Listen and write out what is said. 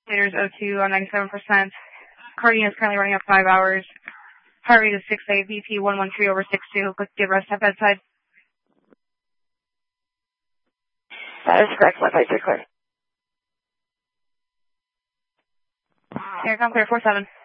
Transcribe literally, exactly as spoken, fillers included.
Liters O two on ninety-seven percent. Cardiac is currently running at five hours. Heart rate is six eight, B P one one three over six two. Click give rest at bedside. That is correct. Left eye clear. Air com clear four seven.